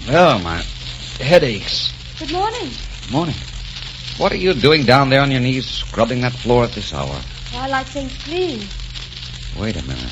Oh, my head aches. Good morning. Morning. What are you doing down there on your knees, scrubbing that floor at this hour? Well, I like things clean. Wait a minute.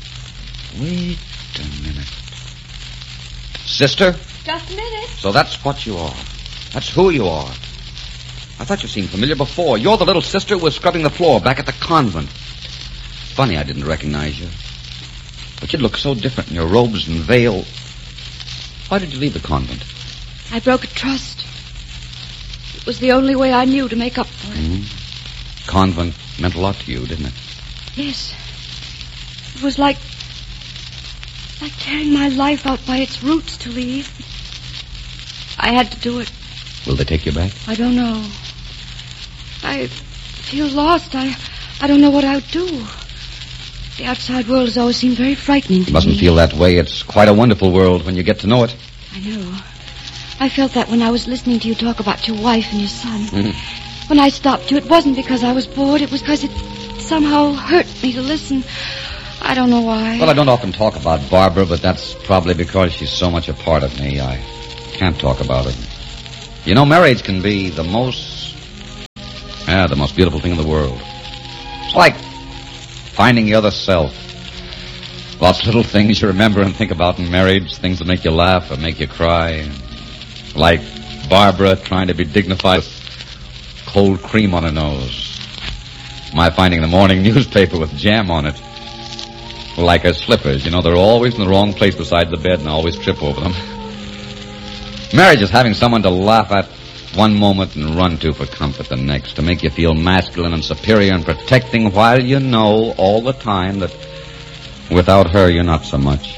Sister? Just a minute. So that's what you are. That's who you are. I thought you seemed familiar before. You're the little sister who was scrubbing the floor back at the convent. Funny I didn't recognize you. But you look so different in your robes and veil. Why did you leave the convent? I broke a trust. It was the only way I knew to make up for it. Mm-hmm. Convent meant a lot to you, didn't it? Yes. It was like tearing my life out by its roots to leave. I had to do it. Will they take you back? I don't know. I feel lost. I don't know what I would do. The outside world has always seemed very frightening to me. You mustn't feel that way. It's quite a wonderful world when you get to know it. I know. I felt that when I was listening to you talk about your wife and your son. Mm-hmm. When I stopped you, it wasn't because I was bored. It was because it somehow hurt me to listen. I don't know why. Well, I don't often talk about Barbara, but that's probably because she's so much a part of me. I can't talk about it. You know, marriage can be the most beautiful thing in the world. It's like finding the other self. Lots of little things you remember and think about in marriage, things that make you laugh or make you cry. Like Barbara trying to be dignified with cold cream on her nose. My finding the morning newspaper with jam on it. Like her slippers, you know, they're always in the wrong place beside the bed and I always trip over them. Marriage is having someone to laugh at one moment and run to for comfort the next, to make you feel masculine and superior and protecting while you know all the time that without her you're not so much.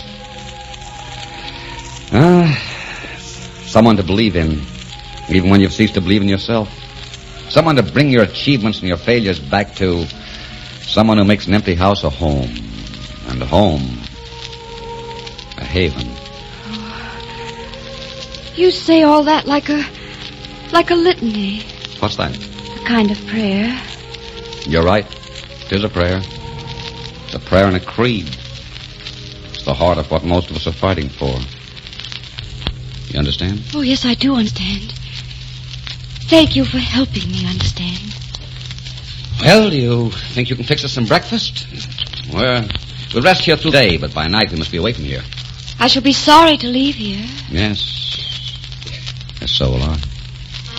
Someone to believe in, even when you've ceased to believe in yourself. Someone to bring your achievements and your failures back to. Someone who makes an empty house a home. And a home, a haven. You say all that like a litany. What's that? A kind of prayer. You're right. It is a prayer. It's a prayer and a creed. It's the heart of what most of us are fighting for. You understand? Oh, yes, I do understand. Thank you for helping me understand. Well, do you think you can fix us some breakfast? We'll rest here through the day, but by night we must be away from here. I shall be sorry to leave here. Yes. Yes, so will I.